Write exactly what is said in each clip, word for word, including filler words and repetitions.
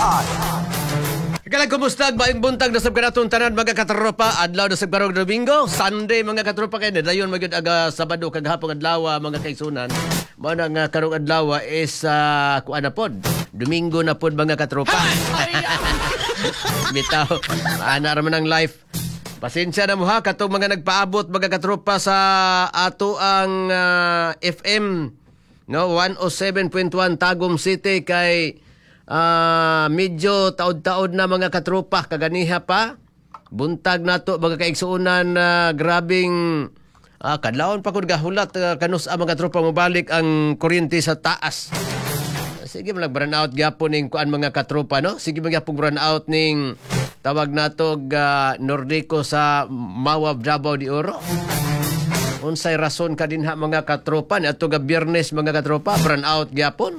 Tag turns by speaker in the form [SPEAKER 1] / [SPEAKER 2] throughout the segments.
[SPEAKER 1] Kailan kumusta? Baing buntag na sa kanatong tanan mga katropa. Adlaw na sa karong Domingo. Sunday mga katropa kayo. Dayon magyud aga Sabado kagahapon adlaw mga kaigsunan. Mao na nga karong adlaw is uh, kuan na pod. Domingo na pod mga katropa. Bitaw. Ana ra man ang life. Pasensya na mo ha katong mga nagpaabot mga katropa sa ato ang uh, F M no one oh seven point one Tagum City kay uh, medyo taod-taod na mga katropa kaganiha pa buntag nato mga kaigsuunan uh, grabing uh, kadlawon pa kun gahulat uh, kanus ang mga tropa mobalik ang kuryente sa taas. Sige mag burn out gyapon ning kuan mga katropa no. Sige magyapon burn out ning tawag nato uh, Nordico sa Mawab Davao de Oro. Unsay rason ka dinha mga katropa ni ato ga Biyernes mga katropa burn out gyapon.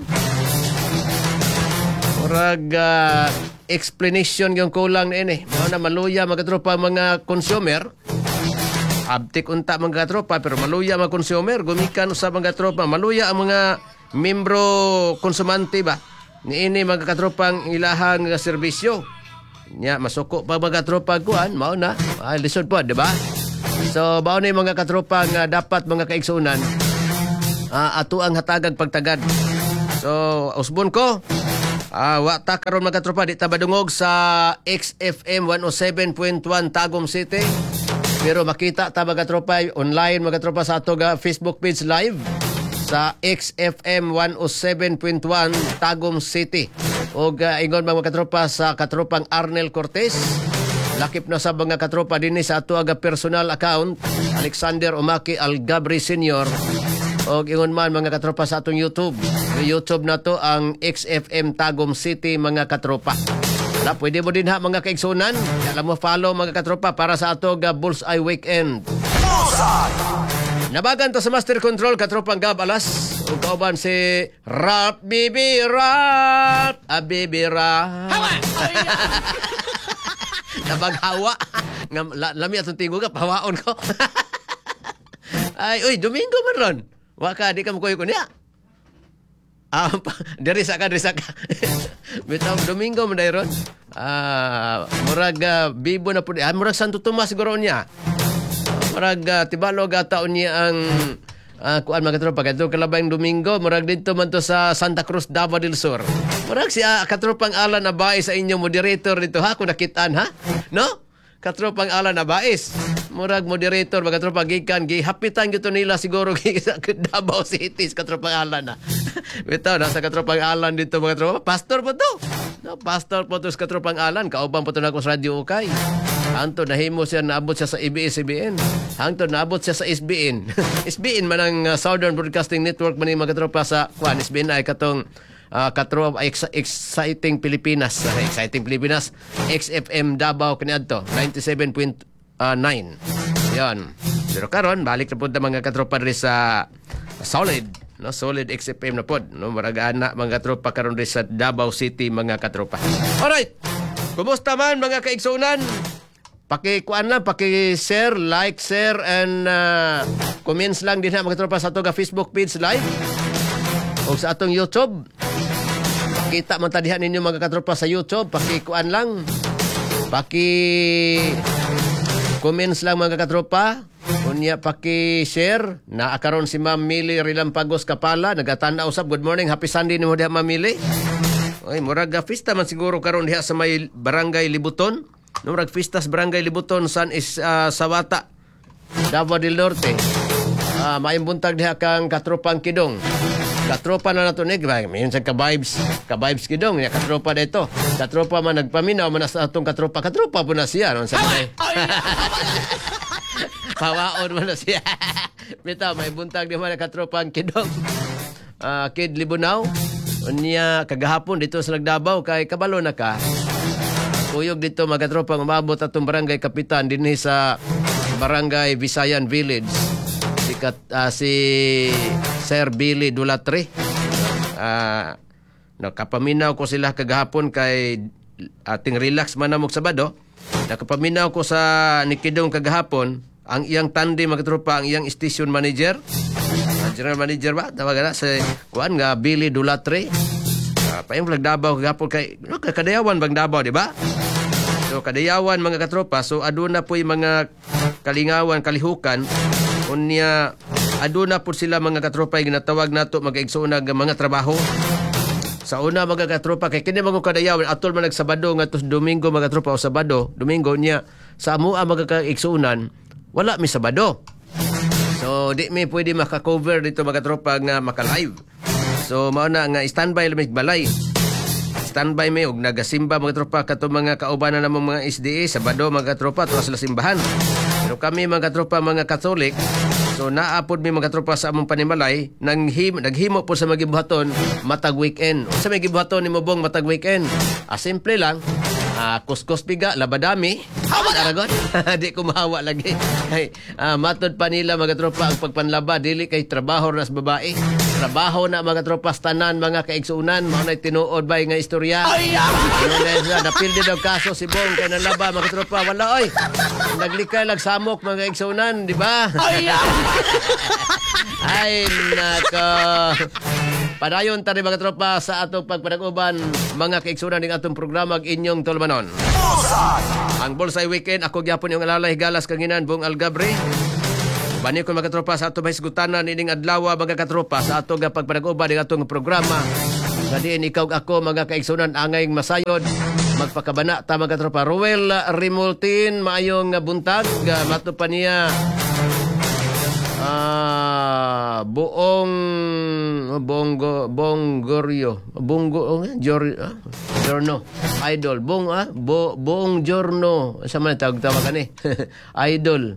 [SPEAKER 1] Murag uh, explanation yung kulang na ini. Mao na maluya mga katropa mga consumer. Abtik unta mga katropa pero maluya mga consumer gumikan sa mga katropa maluya ang mga membro konsumante ba ni ini mga katropang ilahang nga serbisyo nya masuko pa mga katropa kuan mao na ah, lisod po di ba so mao ni mga katropa nga dapat mga kaigsunan uh, ato ang hatagag pagtagad so usbon ko ah uh, wa ta karon mga katropa di ta badungog sa X F M one oh seven point one Tagum City pero makita ta mga katropa online mga katropa sa ato ga Facebook page live sa X F M one oh seven point one Tagum City. O uh, ingon mga katropa sa katropang Arnel Cortez. Lakip na sa mga katropa din sa ato aga personal account Alexander Umaki Algabri Senior. O ingon man mga katropa sa atong YouTube. Sa YouTube na to ang X F M Tagum City mga katropa. Wala, pwede mo din ha mga kaigsunan. Alam mo follow mga katropa para sa ato aga Bullseye Weekend. Bullseye! Nabagan to sa Master Control, katropang Gab Alas. O kauban si Rap Bibi Rap. A Bibi Rap. Hawa! Nabaghawa. La, lami atong tingog ka, pahawaon ko. Ay, uy, Domingo man ron. Waka, di ka makuyo ko niya. Ah, dari sa ka, dari sa ka. Bitaw, Domingo man ron. Ah, murag uh, Bibo na po. Ah, murag Santo Tomas siguro niya. Murag uh, tibalo gataon niya ang uh, kuan mga katropa kadto kalabayng Domingo murag dito man to sa Santa Cruz Davao del Sur. Murag si uh, katropang Alan Abais sa inyong moderator dito ha kung nakitaan ha no katropang Alan Abais murag moderator mga katropa gikan gihapitan gito nila siguro sa Davao City katropang Alan na bitaw na sa katropang Alan dito mga katropa pastor po to no pastor po to sa katropang Alan kauban po to na ko sa Radio Ukay. Hangtod nahimo siya naabot siya sa A B S C B N. Hangtod naabot siya sa S B N. S B N man ang uh, Southern Broadcasting Network man mga katropa sa kwan S B N ay katong uh, katropa ex- exciting Pilipinas. Uh, exciting Pilipinas. X F M Davao kaniadto ninety-seven point nine. Yan. Pero karon balik na pud mga katropa diri sa Solid, no Solid X F M na pod. No maragana mga katropa karon diri sa Davao City mga katropa. Alright. Kumusta man mga kaigsunan? Paki-kuan lang, paki-share, like, share, and uh, comments lang din ha mga tropa sa atong Facebook page live o sa atong YouTube. Kita man tadihan ninyo mga katropa sa YouTube, paki-kuan lang, paki-comments lang mga katropa, unya paki-share. Naakaroon si Ma'am Mili Rilampagos Kapala, nagatanda usab. Good morning, happy Sunday ni mo diha Ma'am Mili. Oy, murag fiesta man siguro karon diha sa may Barangay Libuton. Murag fiestas Barangay Libuton San is uh, Sawata, Davao del Norte. Ah, uh, maayong buntag diha kang katropang Kidong. Katropa na nato ni, minsan ka vibes, ka vibes Kidong, ya katropa dito. Katropa man nagpaminaw man sa atong katropa. Katropa po na siya non sa may. Pawaon man na siya. Bitaw may buntag di man katropang Kidong. Ah, uh, Kid Libunaw. Unya kagahapon dito sa Nagdabaw kay kabalo na ka. Uyog dito mga katropa umabot atong barangay kapitan dinhi sa Barangay Visayan Village. Si kat, uh, si Sir Billy Dulatre. Ah, uh, nakapaminaw ko sila kagahapon kay ating relax man namog Sabado. Nakapaminaw ko sa Nikidong kagahapon ang iyang tandem mga katropa, ang iyang station manager. General manager ba? Tawag na sa kuan nga Billy Dulatre. Uh, Paayong flag Davao gapon kay no, kadayawan bang Davao, di ba? So kadayawan mga katropa, so aduna po yung mga kalingawan, kalihukan, unya aduna po sila mga katropa yung ginatawag nato mag-igsuon nga mga trabaho. Sa una mga katropa, kay kini mga kadayawan, atol man nagsabado nga tos Domingo mga katropa o Sabado, Domingo niya, sa amua mga kaigsuunan, wala mi Sabado. So di mi pwede maka-cover dito mga katropa nga maka-live. So mao na nga standby lamig balay. Standby may og nagasimba mga tropa kato mga kaubanan namong mga S D A Sabado mga tropa tuwa sila simbahan. Pero kami mga tropa mga Katolik, so naapod mi mga tropa sa among panimalay nang him, naghimo po sa magibuhaton matag weekend. Sa may gibuhaton nimo bong matag weekend. Ah, simple lang. Ah, kuskus biga labadami. Hawa aragon. Di ko mahawa lagi. Ay, ah, matod pa nila mga tropa ang pagpanlaba dili kay trabaho nas babae. Trabaho na mga tropa tanan mga kaigsuunan, mao nay tinuod bay nga istorya. Ay, na napildi daw kaso si Bong kay nalaba mga tropa, wala oy. Naglikay lag samok mga kaigsuunan, di ba? Ay, ay nako. Padayon tani mga tropa sa atong pagpanag-uban mga kaigsuunan ning atong programa ag inyong tulumanon. Ang Bulsay Weekend ako gyapon yung alalay galas kanginan Bong Algabre. Bani ko mga katropa sa ato mahisgutanan ining adlaw mga katropa sa ato nga pagpanag-uban ning atong programa. Gadiin ikaw ako mga kaigsunan angay masayod magpakabana ta mga katropa. Ruel Rimultin maayong buntag mato pa niya ah buong bongo bongoryo bongo oh, jor ah, giorno idol bong ah bo, buong giorno sa man tawag tawag ani idol.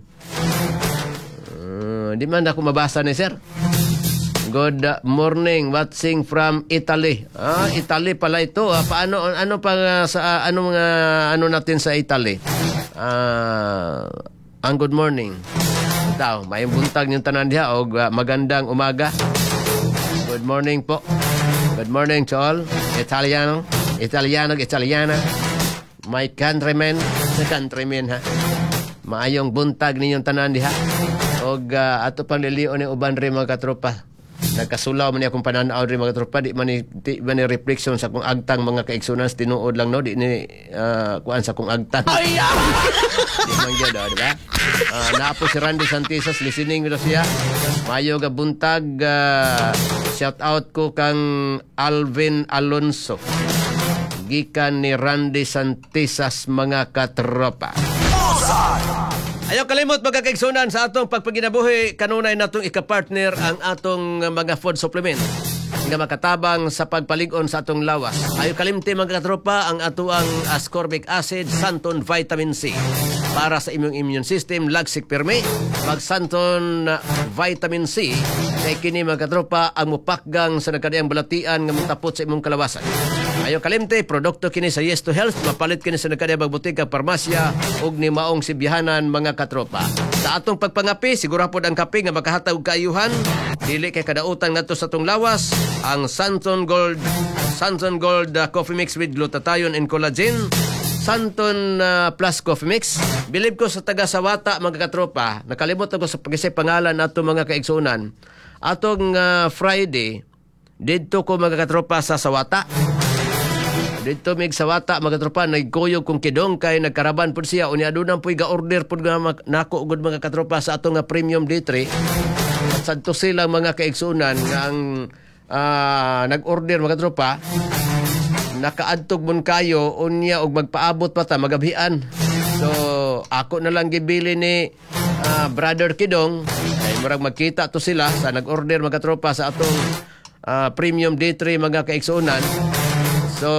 [SPEAKER 1] Di man ako mabasa ni sir. Good morning, watching from Italy. Ah, Italy pala ito. Ah, paano ano pa uh, sa uh, ano mga ano natin sa Italy? Ah, ang good morning. Daw, may buntag yung tanan diha og uh, magandang umaga. Good morning po. Good morning to all Italiano, Italiano, Italiana. My countrymen, the countrymen ha. Maayong buntag ninyong tanan diha. Og uh, ato pang lilion ni uban rin mga katropa. Nagkasulaw man ni akong pananaw rin mga katropa. Di man ni, di man ni reflection sa kong agtang mga kaigsunan. Tinuod lang no. Di ni uh, kuan sa kong agtang. Ay, di man yun o, di ba? Uh, naapo si Randy Santisas. Listening ko siya. Mayo ga buntag. Uh, shout out ko kang Alvin Alonso. Gikan ni Randy Santisas mga katropa. Ayaw kalimot mga kaigsunan sa atong pagpaginabuhi kanunay natong ika-partner ang atong mga food supplement nga makatabang sa pagpalig-on sa atong lawas. Ayaw kalimti mga katropa ang atuang ascorbic acid, Santon Vitamin C para sa imong immune system, lagsik pirmi. Mag Santon Vitamin C kay kini mga katropa ang mupakgang sa nagkadiyang balatian nga mutapot sa imong kalawasan. Ayaw kalimti, produkto kini sa Yes to Health, mapalit kini sa nagkadiyang butika, parmasya ug ni maong sibyahanan mga katropa. Sa atong pagpangapi, siguro pod ang kape nga makahatag kaayuhan, dili kay kadautang nato sa atong lawas, ang Santon Gold, Santon Gold uh, Coffee Mix with glutathione and collagen, Santon uh, Plus Coffee Mix. Bilib ko sa taga Sawata mga katropa, nakalimot ako sa pagisip pangalan nato mga kaigsunan. Atong uh, Friday, dito ko mga katropa sa Sawata. Dito mig Sawata mga katropa nagkuyog kung kidong kay nagkaraban pud siya unya adunang puy ga-order pud nga nako gud mga katropa sa atong nga premium D three. At sadto sila mga kaigsunan nga ang uh, nag-order mga katropa nakaadtog mon kayo unya og magpaabot pa ta magabhian. So ako na lang gibili ni uh, Brother Kidong kay murag magkita to sila sa nag-order mga katropa sa atong uh, premium D three mga kaigsunan. So,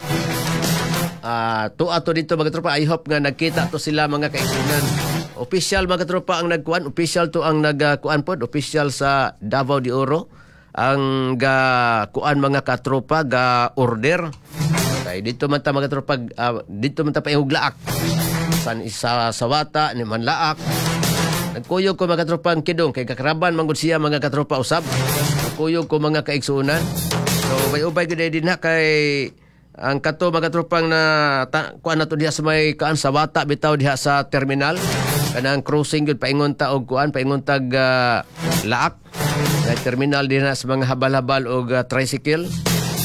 [SPEAKER 1] uh, to ato dito mga tropa, I hope nga nagkita to sila mga kaigsunan. Official mga tropa ang nagkuan, official to ang nagkuan pod, official sa Davao de Oro. Ang ga kuan mga katropa ga order. Kay dito man ta mga tropa, uh, dito man ta paihuglaak. San isa Sawata ni Manlaak. Nagkuyog ko mga tropa ang kidong kay kakaraban manggod siya mga katropa usab. Nagkuyog ko mga kaigsunan. So, may ubay ko din na kay ang kato mga tropang na ta, kuan na to diha sa may kaan sa Wata bitaw diha sa terminal. Kanang crossing yun, paingon ta og kuan, paingon tag uh, laak. Kay terminal din na sa mga habal-habal og uh, tricycle.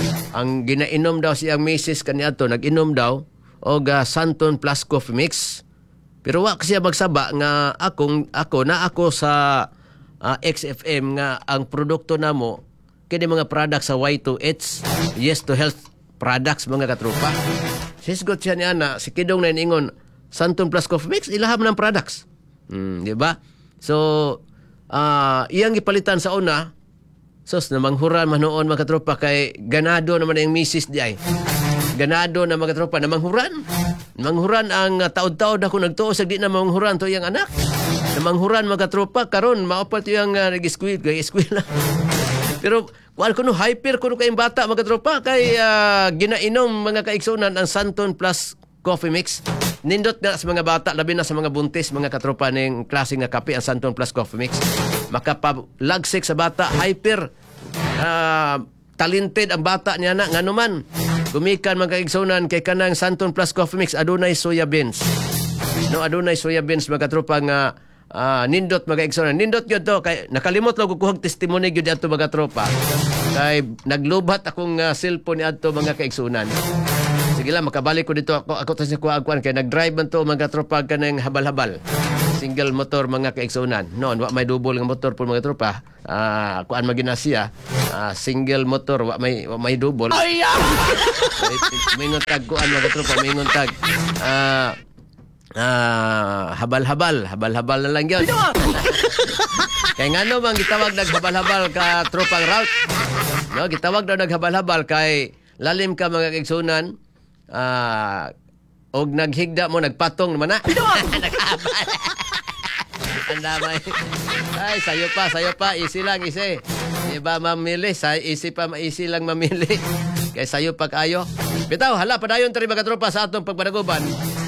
[SPEAKER 1] ang ginainom daw siyang misis kaniadto, nag-inom daw og uh, Santon plus coffee mix. Pero wa siya magsaba nga akong ako na ako sa uh, X F M nga ang produkto namo kini mga products sa Y two H, yes to health products mga katropa. Sisgot siya ni ana si Kidong na iningon Santon plus coffee mix ilaham ng products. Hmm, di ba? So uh, iyang gipalitan sa una. Sos na manghuran man noon mga katropa kay ganado naman ang misis di ay. Ganado na mga katropa na manghuran. Manghuran ang uh, taod-taod ako nagtuo sa di na manghuran to iyang anak. Na manghuran mga katropa karon maopat iyang uh, nag-squid kay eskwela. Pero kuan kuno hyper kuno kay bata mga katropa kay uh, ginainom mga kaigsunan ang Santon plus coffee mix. Nindot nga sa mga bata, labi na sa mga buntis, mga katropa ng klase nga kape, ang Santon plus coffee mix. Makapalagsik sa bata, hyper, uh, talented ang bata niya na. Nga naman, gumikan mga kaigsunan kay kanang Santon plus coffee mix, adunay soya beans. No, adunay soya beans, mga katropa nga uh, nindot mga kaigsunan. Nindot yun to, kay, nakalimot lang kukuhag testimony yun dito mga katropa. Kay naglubat akong uh, cellphone ni adto mga kaigsunan. Sige lang, makabalik ko dito. Ako, ako tayo ko agkuan kaya nag-drive man to mga tropa ka ng habal-habal. Single motor mga kaigsunan. Noon, wa may double ng motor po mga tropa. Uh, kuan maginasya. Uh, single motor, wa may, wa may double. Ay, ah! May nguntag kuan mga tropa. May nguntag. Uh, uh, habal-habal. Habal-habal na lang yun. Kaya nga no, mang gitawag naghabal-habal ka tropang route. No, gitawag daw naghabal-habal kay lalim ka mga kaigsunan. Ah, uh, og naghigda mo nagpatong naman na. Nag-abal. Ang damay. Ay, sayo pa, sayo pa, easy lang, easy. Iba mamili, say easy pa, easy lang mamili. Kay sayo pa kayo. Bitaw, hala padayon tari mga tropa sa atong pagpanaguban.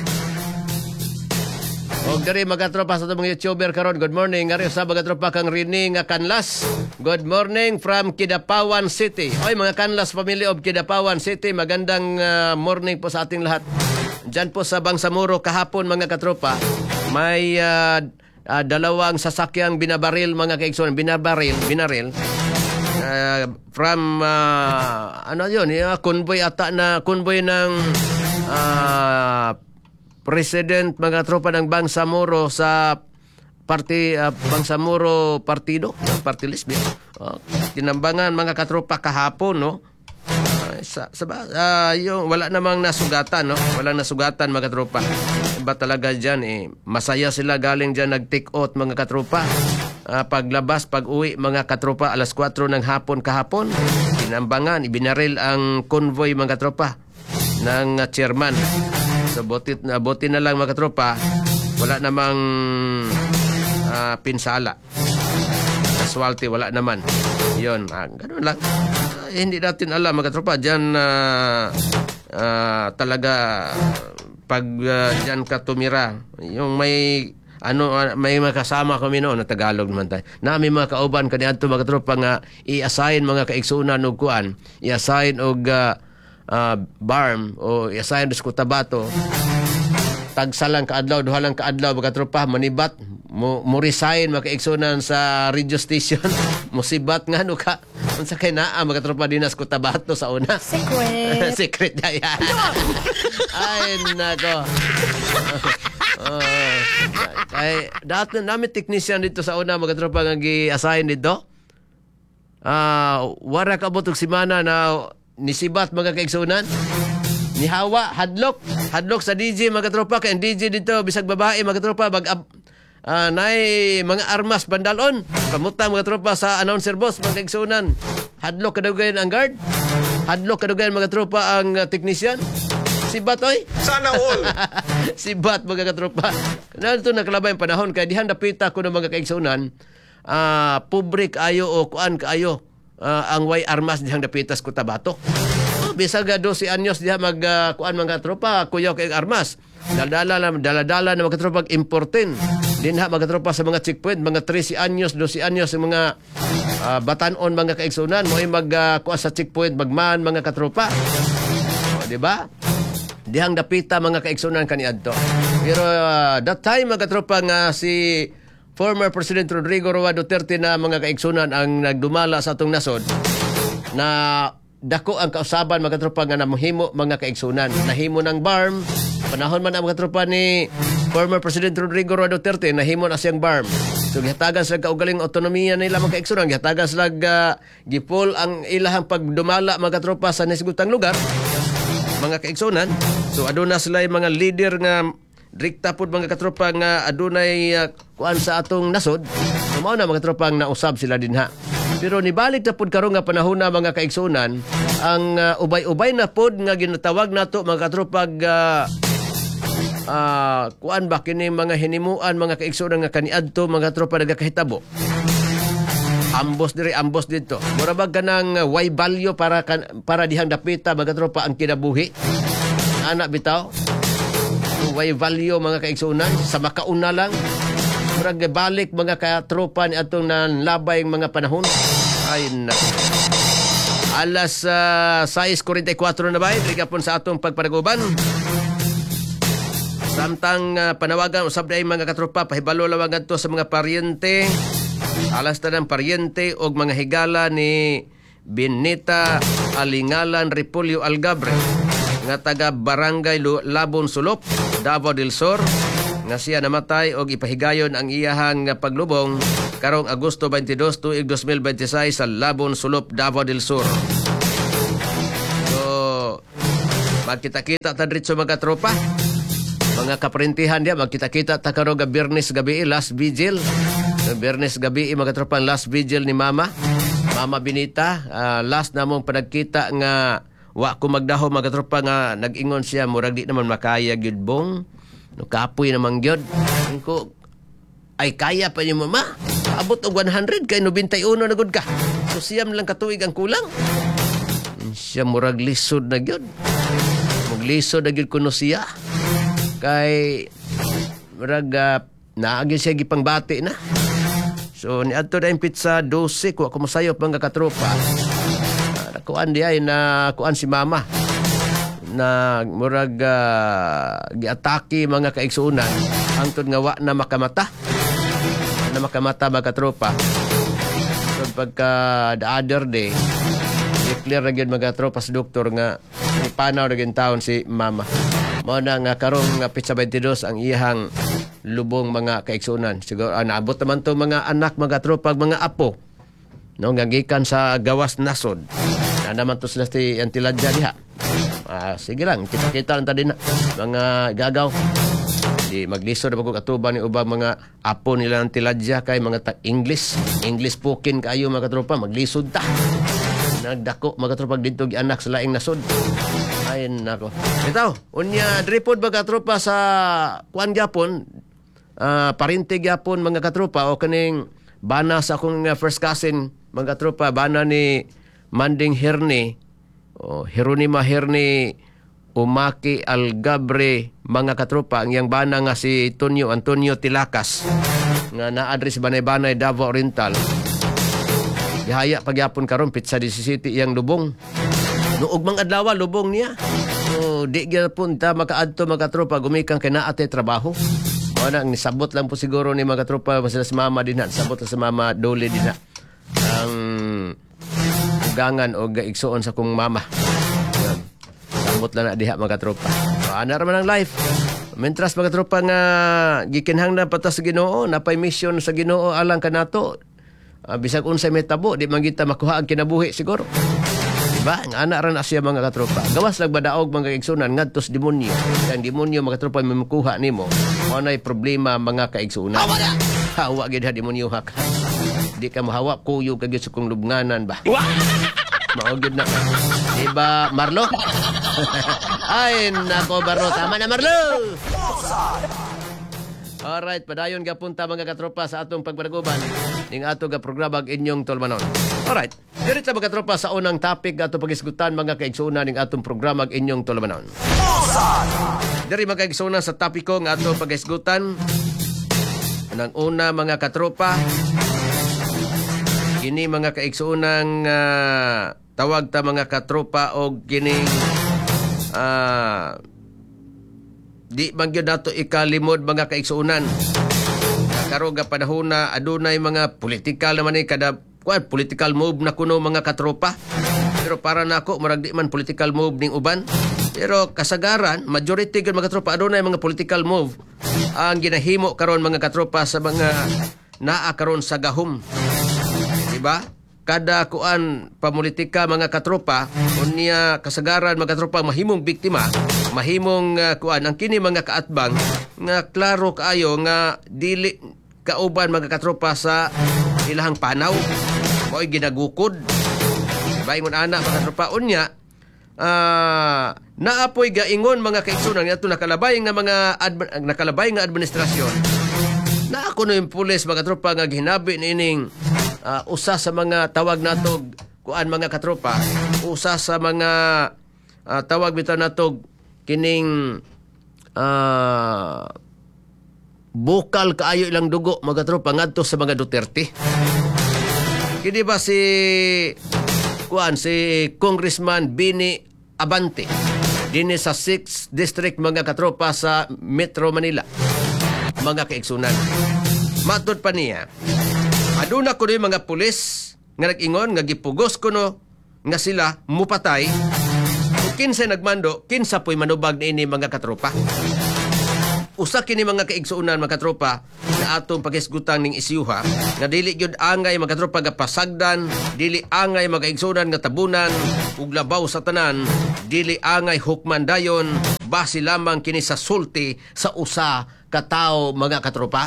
[SPEAKER 1] Og diri mga tropa sa atong mga YouTuber karon. Good morning, ari sa mga tropa kang Rini nga Kanlas. Good morning from Kidapawan City. Oy mga Kanlas family of Kidapawan City, magandang uh, morning po sa ating lahat. Diyan po sa Bangsamoro kahapon mga katropa, may uh, uh, dalawang sasakyang binabaril mga kaigsoon, binabaril, binaril. Uh, from uh, ano 'yun, uh, convoy ata na convoy ng uh, President mga tropa ng Bangsamoro sa party uh, Bangsamoro Partido, party list. Uh, tinambangan mga katropa kahapon, no? Uh, sa, sa uh, yung wala namang nasugatan, no? Walang nasugatan mga katropa. Iba talaga diyan eh. Masaya sila galing diyan nag-take out mga katropa. Uh, paglabas, pag-uwi mga katropa alas kwatro ng hapon kahapon, tinambangan, ibinaril ang convoy mga katropa ng uh, chairman. So, buti, uh, buti na lang mga katropa, wala namang uh, pinsala. Casualty, wala naman. Yun, uh, ganun lang. Uh, hindi natin alam mga katropa, dyan uh, uh, talaga pag uh, dyan ka tumira, yung may ano uh, may makasama kami noon na Tagalog naman tayo. Na may mga kauban kaniadto mga katropa nga i-assign mga kaigsunan og kuan, i-assign og uh, Uh, barm o iasayan sa Cotabato, tagsa lang kaadlaw, duha lang kaadlaw mga tropa manibat mo, mo resign makaigsunan sa radio station. Musibat nga no ka unsa kay naa mga tropa dinas Cotabato sa una. Secret. Secret na yan. Ay nako. uh, kay dato namin technician dito sa una mga tropa nga gi-assign dito. Ah, uh, wara ka butog semana na nisibat mga kaigsunan, ni Hawa hadlok hadlok sa D J mga tropa kay D J dito bisag babae mga tropa bag uh, nay mga armas bandalon kamuta mga tropa sa announcer boss mga kaigsunan, hadlok kadugayan ang guard, hadlok kadugayan mga tropa ang uh, technician. Sibat oy sana all. Sibat mga katropa nanto nakalabay ang panahon kay dihan dapita ko ng mga kaigsunan, uh, public ayo o kuan kaayo. Uh, ang way armas dihang dapitas Cotabato. Oh, bisag dosi anyos diha mag uh, kuan mga tropa kuyaw kay armas. Daladala daladala na mga tropa importin. Dinha mga tropa sa mga checkpoint mga trese anyos, dosi anyos ang mga uh, batanon mga kaigsunan mo ay mag uh, kuan sa checkpoint magman mga katropa. Oh, di ba? Dihang dapita mga kaigsunan kaniadto. Pero uh, that time mga tropa nga si former President Rodrigo Roa Duterte na mga kaigsunan ang nagdumala sa atong nasod na dako ang kausaban mga tropa nga namahimo mga kaigsunan. Nahimo ng B A R M, panahon man ang mga tropa ni former President Rodrigo Roa Duterte, nahimo na siyang B A R M. So gihatagan sila kaugaling autonomiya nila mga kaigsunan, gihatagan sila uh, gipol ang ilahang pagdumala mga tropa sa nasgutang lugar mga kaigsunan. So aduna sila yung mga leader nga direkta pud mga katropa nga adunay uh, kuan sa atong nasod. So mao na mga tropa nga nausab sila dinha. Pero nibalik na pud karon nga panahon na mga kaigsunan, ang uh, ubay-ubay na pud nga ginatawag nato mga katropa uh, uh, kuan ba kini mga hinimuan mga kaigsunan nga kaniadto mga tropa nagakahitabo. Ambos diri, ambos dito. Mura ba kanang uh, way value para kan, para dihang dapita mga tropa ang kinabuhi. Anak bitaw. Way value mga kaigsunan sa makauna lang. Murag balik mga katropa ni atong nanlabay mga panahon. Ay na. Alas uh, sais kuwarenta y kwatro na ba? Diri kapon sa atong pagpanaguban. Samtang uh, panawagan usab day mga katropa pahibalo lawag adto sa mga paryente. Alas tanang paryente og mga higala ni Benita Alingalan Repulyo Algabre nga taga Barangay Labon Sulop, Davao del Sur, nga siya namatay og ipahigayon ang iyahang paglubong karong Agosto twenty-dos tuig twenty twenty-six sa Labon Sulop, Davao del Sur. So magkita-kita ta diretso mga tropa. Mga kaparintihan dia magkita-kita ta karong Biyernes gabi last vigil. Biyernes gabi mga tropa last vigil ni Mama. Mama Benita, uh, last namong panagkita nga wa ko magdaho mga tropa nga nag-ingon siya murag di naman makaya gyud bong. No kapoy naman gyud. Ko ay kaya pa ni Mama. Abot og one hundred kay ninety-one na gud ka. So siyam lang katuig ang kulang. Siya murag lisod na gyud. Muglisod na gyud kuno siya. Kay murag uh, naagi siya gipangbati na. So ni adto na yung pizza twelve ko ako masayop mga katropa. Uh, kuan di ay na kuan si Mama na murag uh, giatake mga kaigsunan hangtod nga wa na makamata. Na makamata mga katropa. So pagka the other day i-clear na gyud mga katropa sa doktor nga ipanaw na gyud taon si Mama. Mao na nga karong nga pizza twenty-two ang iyahang lubong mga kaigsunan. Siguro ah, naabot naman to mga anak, mga tropa, mga apo. No, nga gikan sa gawas nasod. Na naman to sila si Antiladya diha. Ah, sige lang, kita-kita lang ta din na. Mga gagaw. Di maglisod na pag katuban ni ubang mga apo nila Antiladya kay mga ta- English. English spoken kayo mga tropa, maglisod ta. Nagdako mga tropa dito gi anak sa laing nasod. Ay nako. Ito, unya dripod mga tropa sa kuan gyapon. Uh, parinte gyapon mga katropa o kaning bana sa akong uh, first cousin mga katropa, bana ni Manding Herne o Jeronima Herne Umaki Algabre mga katropa, ang yang bana nga si Tonyo Antonio Tilakas nga na-address banay-banay Davao Oriental. Gihaya pagyapon karon pizza di City yang lubong nuog mang adlaw lubong niya. So di gyapon ta makaadto mga katropa gumikan kay naa tay trabaho. Wala, nisabot lang po siguro ni mga tropa sila si Mama din na. Sabot lang si Mama Dole din na. Ang ugangan o gaigsoon sa kong mama. Yan. Sabot lang na diha mga tropa. So, ana raman ang life. Mentras mga tropa nga gikinhang na patas sa Ginoo, napay mission sa Ginoo alang kanato. Uh, bisag unsay may tabo, di man kita makuha ang kinabuhi siguro. Diba? Ang anak rin asya mga katropa. Gawas lang badaog mga kaigsunan ngadtos demonyo. Ang demonyo mga katropa may makuha nimo. Mo nay problema mga kaigsunan. Hawa na. Hawa gid ha demonyo ha. Di ka mahawa kuyo kagid sa kong lubnganan ba. Mao gid na. Diba Marlo? Ay nako Marlo, tama na Marlo. Alright, padayon gapunta mga katropa sa atong pagpanaguban ning ato ga programa ag inyong tolmanon. Alright, diretso mga katropa sa unang topic ato pagisgutan mga kaigsunan ning atong programa ag inyong tolmanon. Diri mga kaigsunan sa topiko nga ato pagisgutan. Nang una mga katropa, kini mga kaigsunan uh, tawag ta mga katropa og kining ah uh, di man gyud nato ikalimod mga kaigsunan. Karon ga panahon na adunay mga political naman ni kada kuan political move na kuno mga katropa. Pero para nako murag di man political move ning uban. Pero kasagaran, majority gyud mga katropa adunay mga political move ang ginahimo karon mga katropa sa mga naa karon sa gahom. Diba? Kada kuan pamulitika mga katropa unya kasagaran mga katropa mahimong biktima, mahimong uh, kuan ang kini mga kaatbang nga klaro kaayo nga dili kauban mga katropa sa ilahang panaw. Mo'y ginagukod. Baingon ana mga katropa unya uh, naapoy gaingon mga kaigsunan nga nakalabay nga mga admi- nakalabay nga administrasyon. Na ako no yung pulis mga katropa nga gihinabi nining uh, usa sa mga tawag natog kuan mga katropa, usa sa mga uh, tawag bitaw natog kining uh, bukal kaayo ilang dugo mga katropa ngadto sa mga Duterte. Kini ba si kuan si Congressman Bini Abante dinhi sa sixth District mga katropa sa Metro Manila. Mga kaigsunan. Matod pa niya, aduna ko rin mga pulis nga nag-ingon, nga gipugos ko no, nga sila mupatay, kung kinsa nagmando, kinsa po'y manubag na ini mga katropa. Usa kini mga kaigsunan mga katropa na atong paghisgutang ning isyuha nga dili gyud angay mga katropa nga pasagdan, dili angay mga kaigsunan nga tabunan ug labaw sa tanan, dili angay hukman dayon base lamang kini sa sulti sa usa ka tawo mga katropa.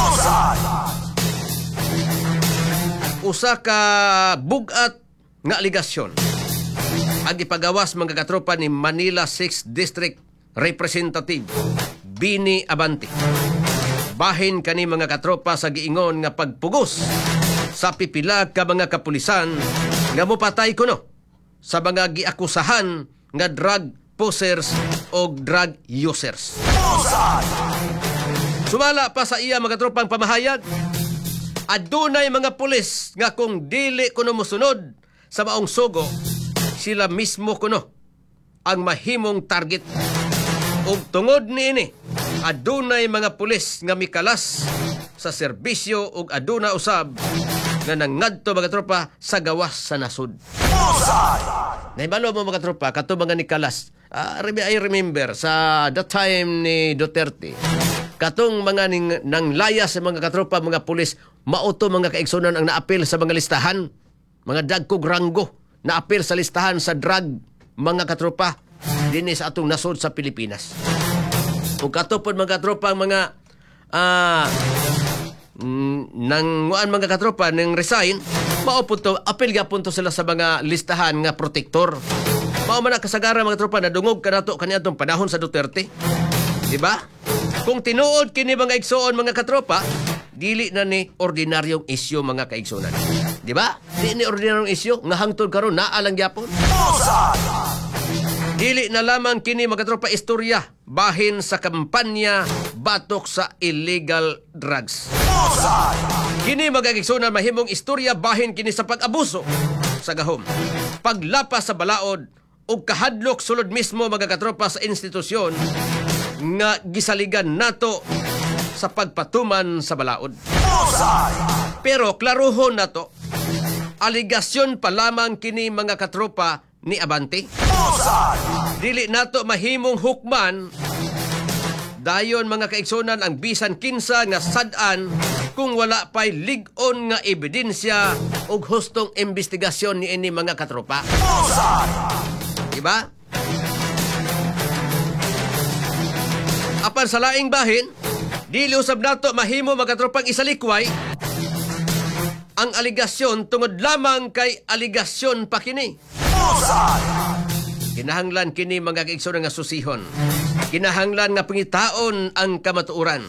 [SPEAKER 1] Usa ka bugat nga aligasyon ang ipagawas mga katropa ni Manila sixth District Representative Bini Abante. Bahin kani mga katropa sa giingon nga pagpugos sa pipila ka mga kapulisan nga mopatay kuno sa mga giakusahan nga drug posers o drug users. Sumala pa sa iya mga tropang pamahayag, adunay mga pulis nga kung dili kuno mosunod sa maong sugo, sila mismo kuno ang mahimong target. Ug tungod niini, adunay mga pulis nga mikalas sa serbisyo ug aduna usab nga nangadto mga tropa sa gawas sa nasud. Naibalo mo mga tropa kato mga nikalas. Uh, I remember sa that time ni Duterte, katong mga ning, nang layas sa mga katropa mga pulis, mauto mga kaigsunan ang naapil sa mga listahan, mga dagkog ranggo, naapil sa listahan sa drug mga katropa dinhi sa atong nasod sa Pilipinas. Ug katupod mga katropa mga ah uh, nang uan mga katropa nang resign, mao punto apil gyapon to sila sa mga listahan nga protektor. Mao man kasagaran mga tropa na dungog kanato kaniadtong panahon sa Duterte. Di ba? Kung tinuod kini mga igsoon mga katropa, dili na ni ordinaryong isyu mga kaigsunan. Di ba? Di ni ordinaryong isyu nga hangtod karon naa lang gyapon. Dili na lamang kini mga tropa istorya bahin sa kampanya batok sa illegal drugs. Kini mga kaigsunan mahimong istorya bahin kini sa pag-abuso sa gahom, paglapas sa balaod ug kahadlok sulod mismo mga katropa sa institusyon nga gisaligan nato sa pagpatuman sa balaod. Pero klaruhon nato, aligasyon pa lamang kini mga katropa ni Abante. Dili nato mahimong hukman dayon mga kaigsunan ang bisan kinsa nga sad-an kung wala pay lig-on nga ebidensya ug hustong investigasyon ni ini mga katropa. Diba? Apan sa laing bahin, dili usab nato mahimo mga tropang isalikway ang aligasyon tungod lamang kay aligasyon pa kini. Kinahanglan kini mga kaigsunan nga susihon. Kinahanglan nga pangitaon ang kamatuoran.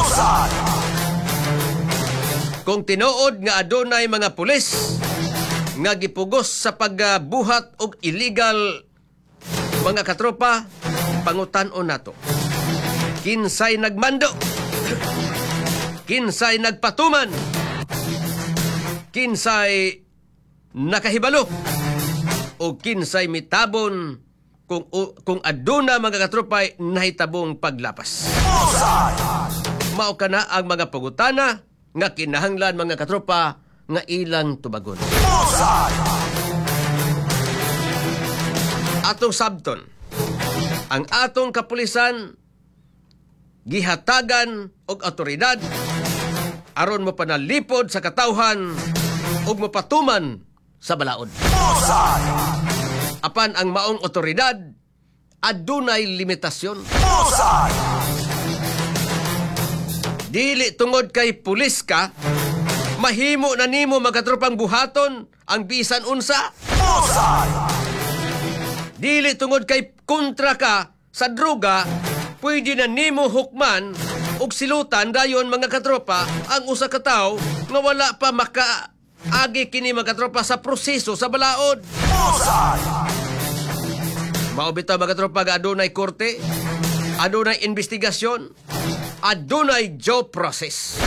[SPEAKER 1] Kung tinuod nga adunay mga pulis nga gipugos sa pagbuhat og illegal mga katropa, pangutan-on nato. Kinsay nagmando? Kinsay nagpatuman? Kinsay nakahibalo? O kinsay mitabon kung kung aduna mga katropay nahitabong paglapas? Mao kana ang mga pangutana nga kinahanglan mga katropa nga ilang tubagon. atong sabton, ang atong kapulisan gihatagan og awtoridad aron mo panalipod sa katawhan ug mapatuman sa balaod. Apan ang maong awtoridad adunay limitasyon. Dili tungod kay pulis ka, mahimo na nimo magkatropang buhaton ang bisan unsa. Dili tungod kay kontra ka sa droga, pwede na nimo hukman og silutan dayon mga katropa ang usa ka tawo nga wala pa makaagi kini mga katropa sa proseso sa balaod. Mao bitaw mga katropa nga adunay korte, adunay investigasyon, adunay due process.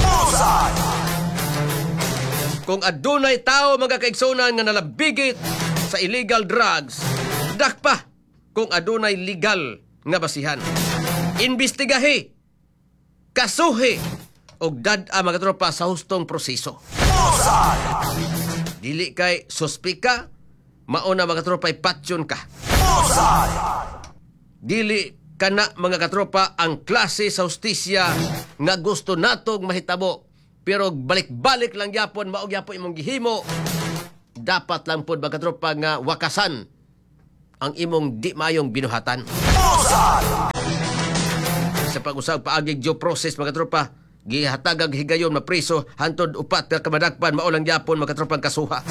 [SPEAKER 1] Kung adunay tao mga kaigsunan nga nalabigit sa illegal drugs, dakpa kung adunay legal nga basihan. Imbestigahi, kasuhi, og dad-a mga tropa sa hustong proseso. Dili kay suspika, mauna mga tropa ipatyon ka. Dili kana mga katropa ang klase sa hustisya nga gusto natog mahitabo, pero balik-balik lang yapon maog yapon imong gihimo. Dapat lang pod mga katropa nga wakasan ang imong di mayong binuhatan. Sa pag-usag paagig due process mga tropa, gihatagag higayon mapriso hantod upat ka kamadakpan mao lang yapon mga tropang kasuha.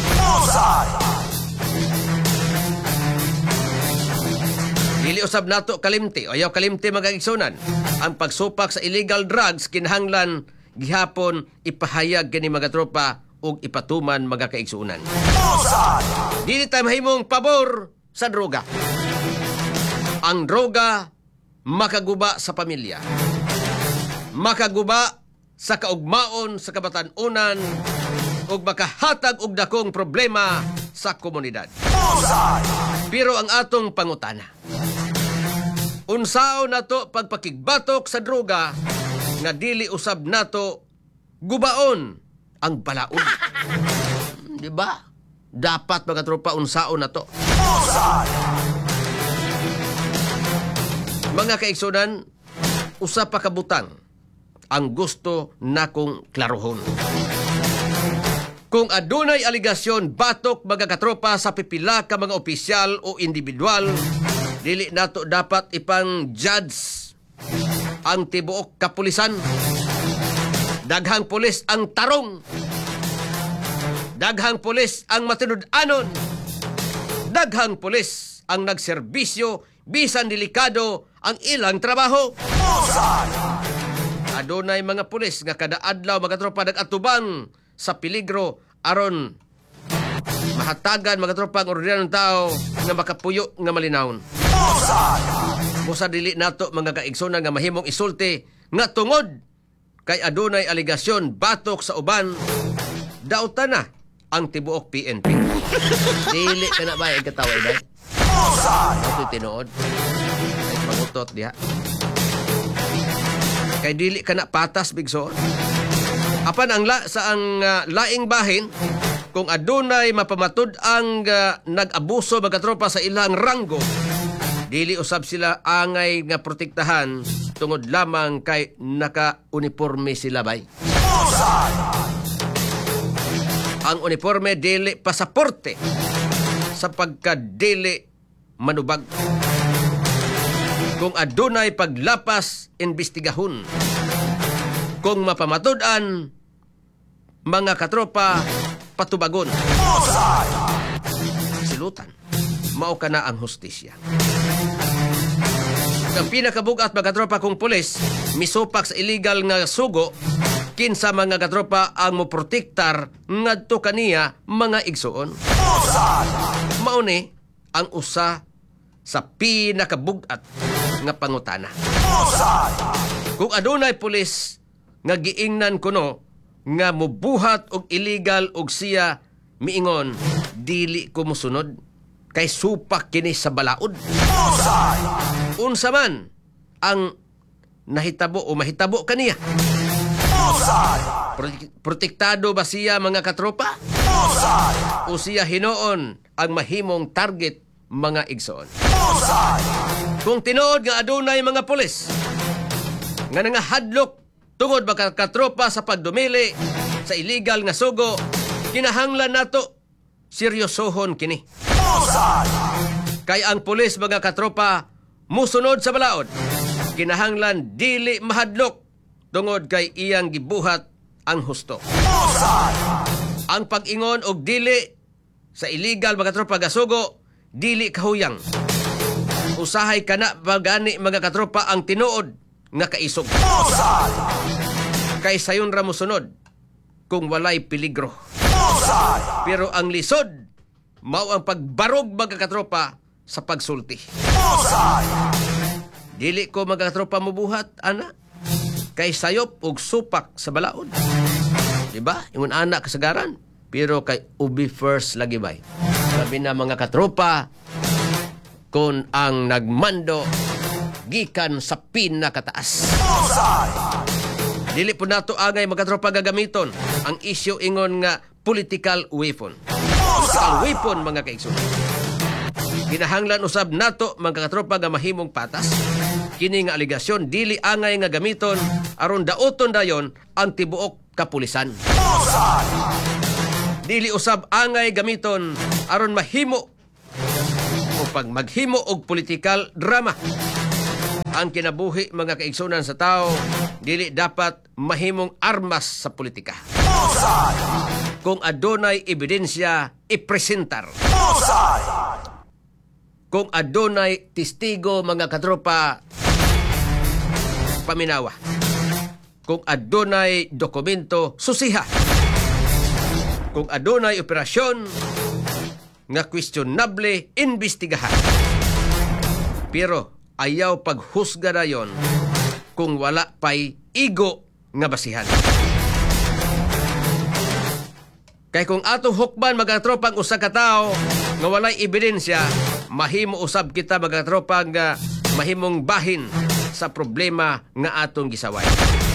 [SPEAKER 1] Dili usab nato kalimti o ayaw kalimti mga igsunan. Ang pagsupak sa illegal drugs kinahanglan gihapon ipahayag kini mga tropa ug ipatuman mga kaigsunan. Dili tayo mahimong pabor sa droga. Ang droga makaguba sa pamilya, makaguba sa kaugmaon sa kabatan-unan, ug makahatag og dakong problema sa komunidad. Pero ang atong pangutana, unsaon nato pagpakigbatok sa droga nga dili usab nato gubaon ang balaod? Di ba? Dapat mga tropa unsaon nato. Mga kaigsunan, usa pa kabutang ang gusto nakong klarohon. Kung adunay aligasyon batok mga katropa sa pipila ka mga opisyal o individual, dili nato dapat ipang judge ang tibuok kapulisan. Daghang pulis ang tarong, daghang pulis ang matinud-anon, daghang pulis ang nagserbisyo bisan delikado ang ilang trabaho. Adunay mga pulis nga kada adlaw mga tropa nag-atubang sa peligro aron mahatagan mga tropa ang ordinarong tao nga makapuyo nga malinawon. Musa dili nato mga kaigsunan nga mahimong isulti nga tungod kay adunay aligasyon batok sa uban, dauta na ang tibuok P N P. Dili ka na ba ang kataway na? Ito tinuod. Ay pangutot diha. Kay dili ka na patas bigsoon. Apan ang la, sa ang uh, laing bahin, kung adunay mapamatud ang uh, nag-abuso mga tropa sa ilang ranggo, dili usab sila angay nga protektahan tungod lamang kay naka-uniforme sila bay. Ang uniforme dili pasaporte sa pagka-dili manubag. Kung adunay paglapas, imbestigahon. Kung mapamatud-an, mga katropa, patubagon. Silutan. Mao ka na ang hustisya. Ang pinakabugat mga katropa kung pulis, misupak sa illegal nga sugo, kinsa mga katropa ang moprotektar ngadto kaniya mga igsuon. Mao ni ang usa sa pinakabugat nga pangutana. Kung adunay pulis nga giingnan kuno nga mubuhat og illegal og siya miingon dili ko mosunod kay supak kini sa balaod. Unsa man ang nahitabo o mahitabo kaniya? Protektado ba siya mga katropa? O siya hinoon ang mahimong target mga igsoon. Kung tinuod nga adunay mga pulis nga nangahadlok tungod mga katropa sa pagdumili sa illegal nga sugo, kinahanglan nato seryosohon kini. Kay ang pulis mga katropa musunod sa balaod, kinahanglan dili mahadlok tungod kay iyang gibuhat ang husto. Ang pag-ingon og dili sa illegal mga katropa gasugo, dili kahuyang. Usahay kana bagani mga katropa ang tinuod nga kaisog. Kay sayon ra mosunod kung walay peligro. Pero ang lisod mao ang pagbarog mga katropa sa pagsulti. Dili ko mga katropa mobuhat ana kay sayop og supak sa balaod. Diba? Ingon anak kasagaran. Pero kay ubi first lagi bay. Sabi na mga katropa, kung ang nagmando gikan sa pinakataas. Dili po nato agay mga katropa gagamiton ang issue ingon nga political weapon. Political weapon mga kaigsoon. Kinahanglan usab nato mga katropa nga mahimong patas. Kini nga aligasyon dili angay nga gamiton aron daoton dayon ang tibuok kapulisan. Dili usab angay gamiton aron mahimo o pag maghimo og political drama. Ang kinabuhi mga kaigsunan sa tao dili dapat mahimong armas sa politika. Kung adunay ebidensya ipresentar. Kung adunay testigo mga katropa paminawa. Kung adunay dokumento, susiha. Kung adunay operasyon, nga questionable, investigahan. Pero ayaw paghusga na yon kung wala pa'y igo nga basihan. Kaya kung atong hukban mga tropang usa ka tao nga walay ebidensya, mahimo usab kita mga tropa nga mahimong bahin sa problema nga atong gisaway.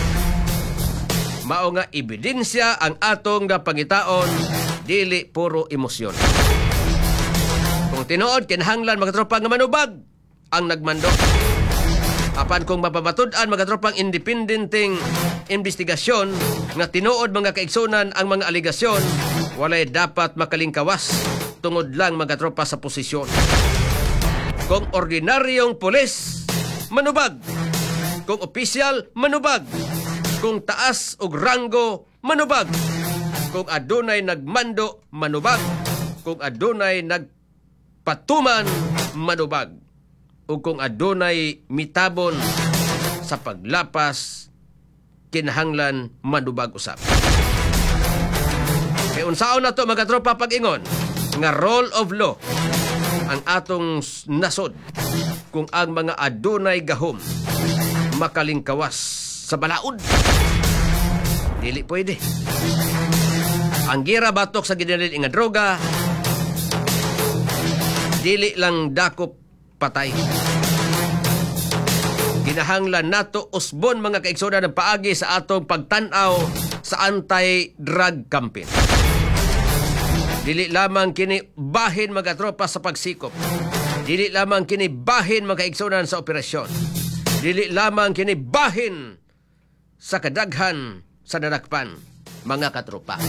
[SPEAKER 1] Mao nga ebidensya ang atong nga pangitaon, dili puro emosyon. Kung tinuod kinahanglan mga tropa nga manubag ang nagmando. Apan kung mapabatud-an mga tropang independenteng investigasyon nga tinuod mga kaigsunan ang mga aligasyon, walay dapat makalingkawas tungod lang mga tropa sa posisyon. Kung ordinaryong pulis, manubag. Kung opisyal, manubag. Kung taas og ranggo, manubag. Kung adunay nagmando, manubag. Kung adunay nagpatuman, manubag. O kung adunay mitabon sa paglapas, kinahanglan manubag usab. Kaya unsaon na to mga tropa pag-ingon nga rule of law ang atong nasod kung ang mga adunay gahom makalingkawas sa balaod. Dili pwede. Ang gira batok sa ginalil nga droga, dili lang dakop patay. Ginahanglan nato usbon mga kaigsunan ng paagi sa atong pagtan-aw sa anti-drug campaign. Dili lamang kini bahin mga tropa sa pagsikop. Dili lamang kini bahin mga kaigsunan sa operasyon. Dili lamang kini bahin sa kadaghan sa nadakpan mga katropa.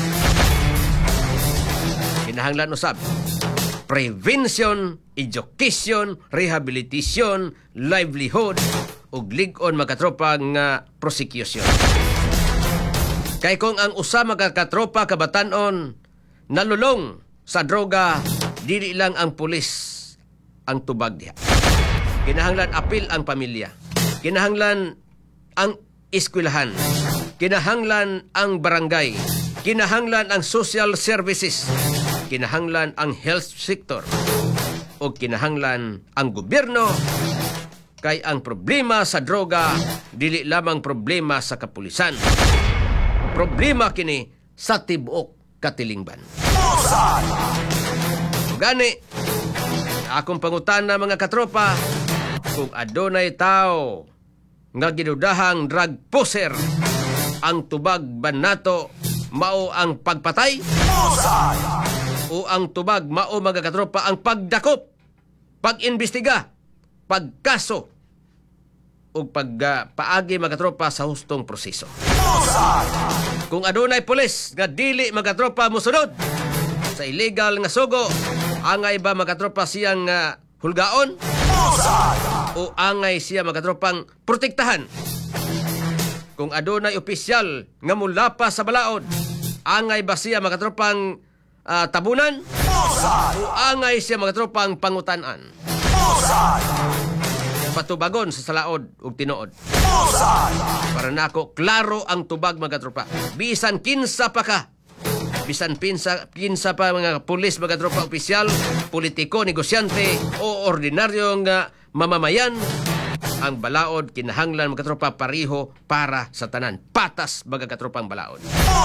[SPEAKER 1] Kinahanglan usab prevention, education, rehabilitation, livelihood ug lig-on mga katropa nga prosecution. Kay kung ang usa mga katropa kabatan-on nalulong sa droga, dili lang ang pulis ang tubag diha. Kinahanglan apil ang pamilya. Kinahanglan ang eskwelahan. Kinahanglan ang barangay. Kinahanglan ang social services. Kinahanglan ang health sector. O kinahanglan ang gobyerno. Kay ang problema sa droga, dili lamang problema sa kapulisan. Problema kini sa tibuok katilingban. Gani, akong pangutana mga katropa, kung adunay tao nga ginudahang drug poser, ang tubag ba nato mao ang pagpatay? O ang tubag mao mga katropa ang pagdakop pag-imbestiga, pagkaso, o pagpaagi mga katropa sa hustong proseso. Kung adunay pulis nga dili mga katropa mosunod sa illegal nga sugo, angay ba mga katropa siyang uh, hulgaon? O angay siya mga katropang protektahan? Kung adunay opisyal nga mulapa sa balaod, angay ba siya mga katropang uh, tabunan? O angay siya mga katropang pangutanan? Patubagon sa salaod ug tinuod. Para nako klaro ang tubag mga tropa. Bisan kinsa pa ka. Bisan pinsa kinsa pa mga pulis mga tropa opisyal, politiko, negosyante o ordinaryong uh, mamamayan, ang balaod kinahanglan mga tropa pariho para sa tanan. Patas mga katropang balaod.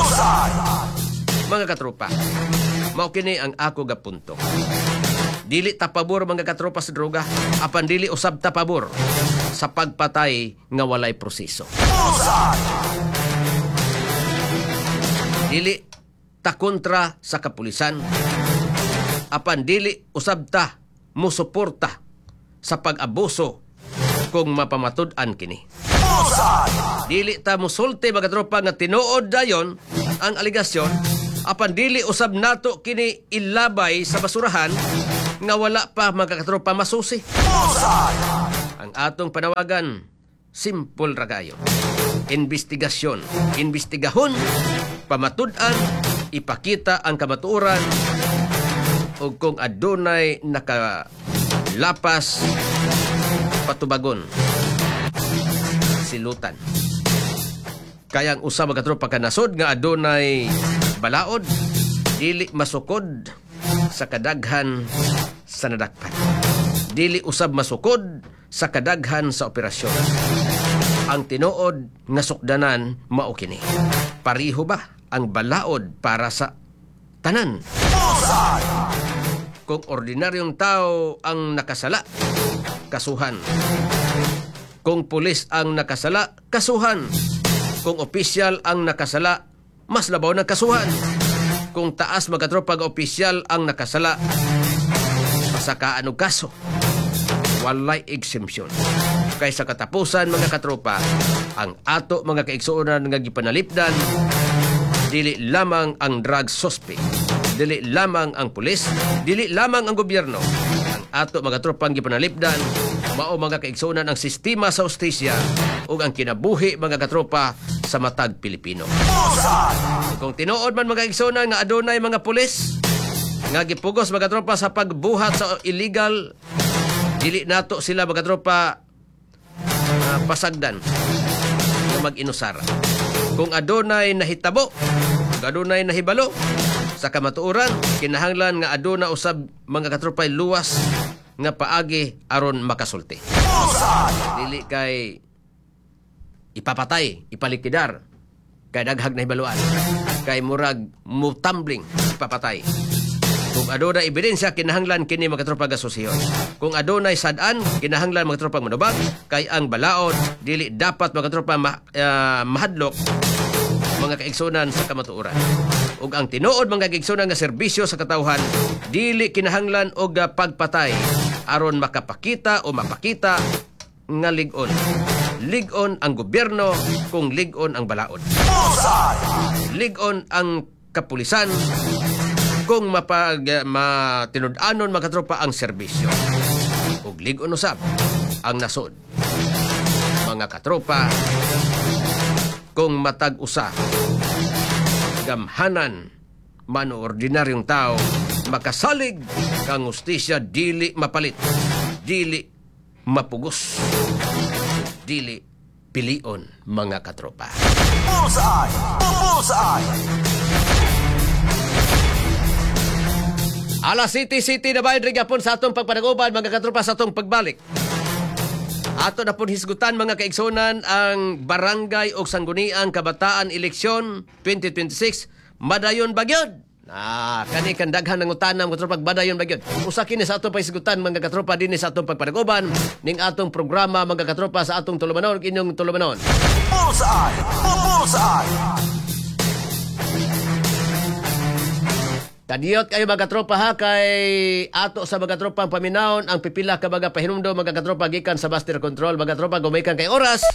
[SPEAKER 1] Mga katropa, mao kini ang ako ga punto. Dili ta pabor mga katropa sa droga, apan dili usab ta pabor sa pagpatay nga walay proseso. Dili ta kontra sa kapulisan, apan dili usab ta musuporta sa pag-abuso kung mapamatud-an kini. Dili ta musulti mga katropa nga tinuod dayon ang aligasyon, apan dili usab nato kini ilabay sa basurahan nga wala pa mga katropa masusi. Ang atong panawagan, simple ra kayo. Investigasyon, investigahon, pamatud-an, ipakita ang kamatuoran, o kung adunay nakalapas, patubagon, silutan. Kaya ang usa mga katropa kanasod nga adunay balaod, dili masukod sa kadaghan sa nadakpan. Dili usab masukod sa kadaghan sa operasyon. Ang tinuod nga sukdanan mao kini. Pariho ba ang balaod para sa tanan? Kung ordinaryong tao ang nakasala, kasuhan. Kung pulis ang nakasala, kasuhan. Kung opisyal ang nakasala, mas labaw na kasuhan. Kung taas magkatropag opisyal ang nakasala, masakaan og kaso. Walay exemption. Kaysa katapusan mga katropa, ang ato mga kaigsuonan nga gipanalipdan, dili lamang ang drug suspect, dili lamang ang pulis, dili lamang ang gobyerno. Ang ato mga tropang gipanalipdan, mao mga kaigsuonan ang sistema sa hustisya ug ang kinabuhi mga katropa sa matag Pilipino. Kung tinuod man mga kaigsuonan nga adunay mga pulis nga gipugos mga tropa sa pagbuhat sa illegal, dili nato sila mga tropa uh, pasagdan na mag-inusara. Kung adunay nahitabo, kung adunay nahibalo sa kamatuoran, kinahanglan nga aduna usab mga katropay luwas nga paagi aron makasulti. Dili kay ipapatay, ipalikidar, kay daghag na hibaluan, kay murag mutambling, ipapatay. Kung adunay ebidensya, kinahanglan kini mga tropa gasosyon. Kung adunay sad-an, kinahanglan mga tropa manubag, kay ang balaod dili dapat mga tropa ma, uh, mahadlok mga kaigsunan sa kamatuoran. Ug ang tinuod mga kaigsunan nga serbisyo sa katawhan, dili kinahanglan og pagpatay aron makapakita o mapakita nga lig-on. Lig-on ang gobyerno kung lig-on ang balaod. Lig-on ang kapulisan kung mapag matinud-anon mga tropa ang serbisyo. Ug lig-on usab ang nasod. Mga katropa, kung matag usa gamhanan man o ordinaryong tao, makasalig kang hustisya, dili mapalit, dili mapugos, dili pilion mga katropa. Bullseye! Bullseye! Alas City City na bayan rin yapon sa atong pagpanaguban mga katropa sa atong pagbalik. Ato na pun hisgutan mga kaigsunan ang barangay o sangguniang kabataan eleksyon twenty twenty-six Madayon Bagyod. Ah, kani kan daghan ng utanam mga katropa Madayon Bagyod. Usa kini sa atong pahisgutan mga katropa dinhi sa atong pagpanaguban ning atong programa mga katropa sa atong tulumanon inyong tulumanon. Bullseye! Bullseye! Kadiyot kayo mga katropa ha, kay ato sa mga katropang paminawon ang pipila ka mga pahinumdo mga katropa gikan sa Master Control. Mga katropa, gumikan kay oras.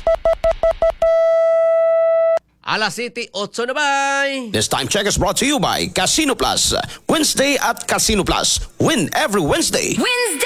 [SPEAKER 1] Alas City, otso na bay!
[SPEAKER 2] This time check is brought to you by Casino Plus. Wednesday at Casino Plus. Win every Wednesday.
[SPEAKER 3] Wednesday!